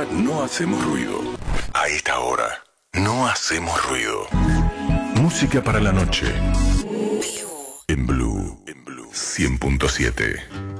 hora no hacemos ruido. A esta hora no hacemos ruido. Música para la noche. En Blue 100.7.